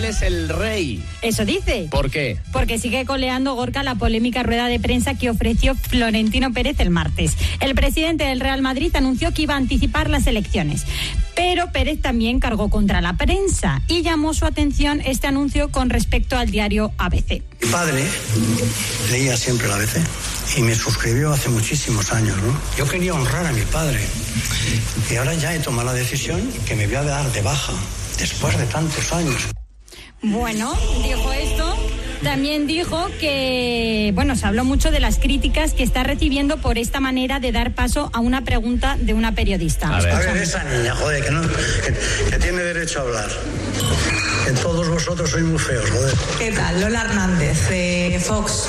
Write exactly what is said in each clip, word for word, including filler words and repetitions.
él es el rey. Eso dice. ¿Por qué? Porque sigue coleando Gorka la polémica rueda de prensa que ofreció Florentino Pérez el martes. El presidente del Real Madrid anunció que iba a anticipar las elecciones. Pero Pérez también cargó contra la prensa y llamó su atención este anuncio con respecto al diario A B C. Mi padre leía siempre el A B C y me suscribió hace muchísimos años, ¿no? Yo quería honrar a mi padre y ahora ya he tomado la decisión que me voy a dar de baja después de tantos años. Bueno, dijo esto. También dijo que, bueno, se habló mucho de las críticas que está recibiendo por esta manera de dar paso a una pregunta de una periodista. A ver, a ver esa niña, joder, que, no, que, que tiene derecho a hablar. Que todos vosotros sois muy feos, joder. ¿Qué tal? Lola Hernández, de Fox.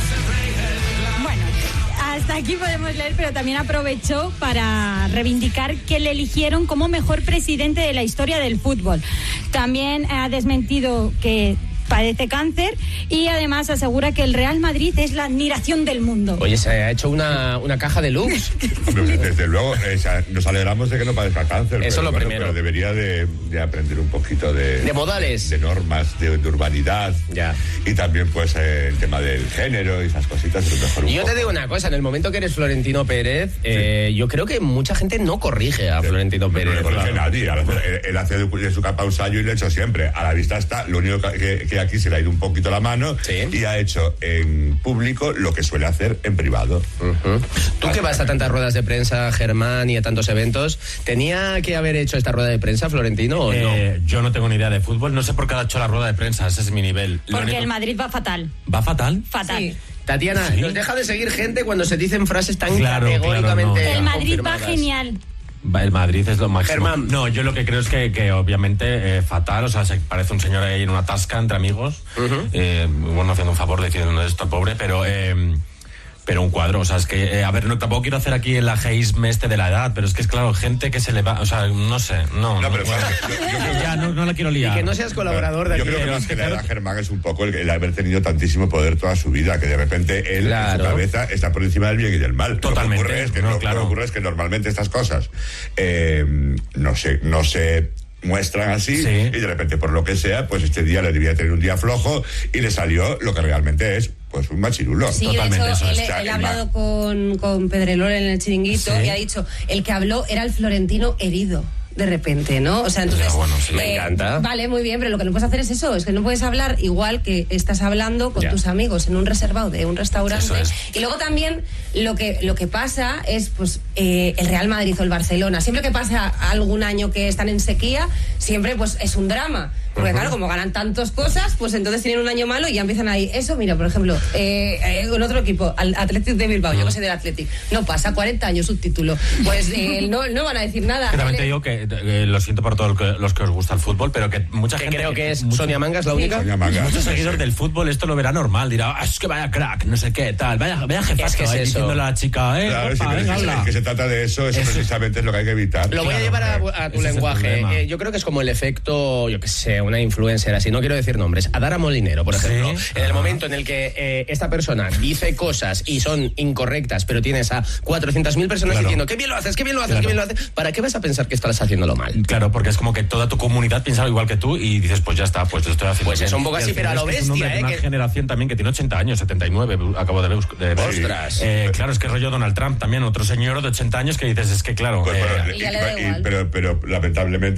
Bueno, hasta aquí podemos leer, pero también aprovechó para reivindicar que le eligieron como mejor presidente de la historia del fútbol. También ha desmentido que padece cáncer y además asegura que el Real Madrid es la admiración del mundo. Oye, se ha hecho una, una caja de luz. Desde luego, eh, nos alegramos de que no padezca cáncer. Eso es lo bueno, primero. Pero debería de, de aprender un poquito de... De modales. De normas, de, de urbanidad. Ya. Y también, pues, eh, el tema del género y esas cositas. Es mejor un y yo poco. te digo una cosa, en el momento que eres Florentino Pérez, eh, sí. yo creo que mucha gente no corrige a Florentino Pérez. No le corrige claro. nadie. Él, él hace de su capa un sallo y lo ha hecho siempre. A la vista está. Lo único que, que aquí se le ha ido un poquito la mano sí. y ha hecho en público lo que suele hacer en privado. Uh-huh. Tú que vas a tantas ruedas de prensa, Germán, y a tantos eventos, ¿tenía que haber hecho esta rueda de prensa, Florentino, o eh, no? Yo no tengo ni idea de fútbol, no sé por qué ha hecho la rueda de prensa, ese es mi nivel. Porque único... el Madrid va fatal. ¿Va fatal? Fatal. Sí. Tatiana, ¿sí? Nos deja de seguir gente cuando se dicen frases tan claro, categóricamente claro, no. El Madrid va genial. El Madrid es lo máximo. Germán. No, yo lo que creo es que, que obviamente eh, fatal, o sea, se parece un señor ahí en una tasca entre amigos, uh-huh. eh, bueno, haciendo un favor diciendo esto pobre, pero eh, pero un cuadro, o sea, es que, eh, a ver, no, tampoco quiero hacer aquí el ageísme este de la edad, pero es que es claro, gente que se le va, o sea, no sé, no. No, pero no, bueno, yo, yo creo que, ya, no, no la quiero liar. Y que no seas colaborador de yo aquí. Yo creo que más que nada Germán es un poco el, el haber tenido tantísimo poder toda su vida, que de repente él claro. en su cabeza está por encima del bien y del mal. Totalmente. Lo que ocurre es que, no, no, claro. lo que ocurre es que normalmente estas cosas eh, no sé, no se muestran así sí. y de repente por lo que sea, pues este día le debía tener un día flojo y le salió lo que realmente es pues un machirulo. Sí, totalmente de hecho, eso él, es. O sea, él ha hablado con, con Pedrerol en el Chiringuito sí. y ha dicho, el que habló era el Florentino herido. De repente, ¿no? O sea, entonces... Ya, bueno, sí. eh, Me encanta. Vale, muy bien, pero lo que no puedes hacer es eso, es que no puedes hablar igual que estás hablando con ya. tus amigos en un reservado de un restaurante. Es. Y luego también lo que, lo que pasa es, pues, eh, el Real Madrid o el Barcelona. Siempre que pasa algún año que están en sequía, siempre, pues, es un drama. Porque, uh-huh. claro, como ganan tantas cosas, pues entonces tienen un año malo y ya empiezan ahí. Eso, mira, por ejemplo, eh, eh, con otro equipo, al Athletic de Bilbao, uh-huh. yo que sé del Athletic, no pasa, cuarenta años subtítulo. Pues eh, no, no van a decir nada. Que también te digo que, eh, lo siento por todos los que os gusta el fútbol, pero que mucha que gente... creo que es mucho, Sonia Mangas la única. Sonia Mangas. Muchos seguidores del fútbol esto lo verá normal, dirá, ah, es que vaya crack, no sé qué, tal, vaya, vaya jefazo, es que es ahí eso. diciéndole a la chica, eh, claro, opa, sí, venga, es, habla. que se trata de eso, eso, eso precisamente es lo que hay que evitar. Lo voy claro, a llevar a, a tu ese lenguaje. Eh, yo creo que es como el efecto, yo qué sé, una influencer así, no quiero decir nombres, Adara Molinero, por ejemplo. Sí, en el ajá. momento en el que eh, esta persona dice cosas y son incorrectas, pero tienes a cuatrocientas mil personas claro. diciendo, qué bien lo haces, qué bien lo haces, claro. qué bien lo haces, ¿para qué vas a pensar que estás haciéndolo mal? Claro, porque es como que toda tu comunidad piensa igual que tú y dices, pues ya está, pues lo estoy haciendo Pues bien. es un poco Y así, al pero a final lo es que es un bestia, hombre de ¿eh? una Que... generación también que tiene ochenta años, setenta y nueve, acabo de ver. De ver. Ostras. Eh, claro, es que rollo Donald Trump también, otro señor de ochenta años que dices, es que claro... Pues, eh, bueno, y ya le da y- igual. pero, pero lamentablemente